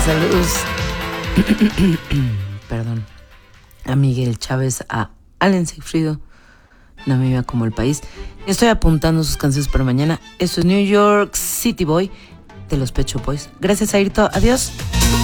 Saludos. Perdón. A Miguel Chávez, a Allen Sigfrido, no me iba como el país. Estoy apuntando sus canciones para mañana. Esto es New York City Boy de los Pet Shop Boys. Gracias, Airto. Adiós.